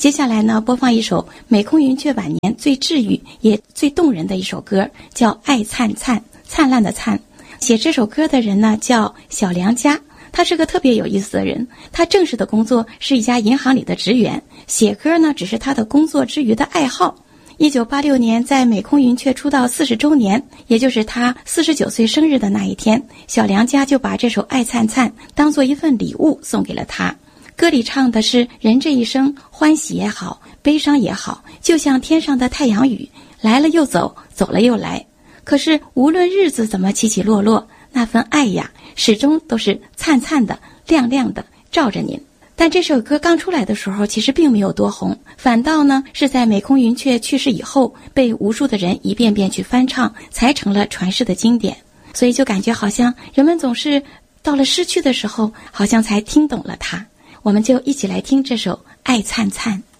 接下来呢，播放一首美空云雀晚年最治愈也最动人的一首歌，叫《爱灿灿》，灿烂的灿。写这首歌的人呢叫小梁家，他是个特别有意思的人。他正式的工作是一家银行里的职员，写歌呢只是他的工作之余的爱好。1986年，在美空云雀出道40周年，也就是他49岁生日的那一天，小梁家就把这首《爱灿灿》当做一份礼物送给了他。歌里唱的是人这一生，欢喜也好，悲伤也好，就像天上的太阳雨，来了又走，走了又来。可是无论日子怎么起起落落，那份爱呀，始终都是灿灿的、亮亮的照着您。但这首歌刚出来的时候其实并没有多红，反倒呢是在美空云雀去世以后，被无数的人一遍遍去翻唱，才成了传世的经典。所以就感觉好像人们总是到了失去的时候，好像才听懂了它。我们就一起来听这首《爱灿灿》。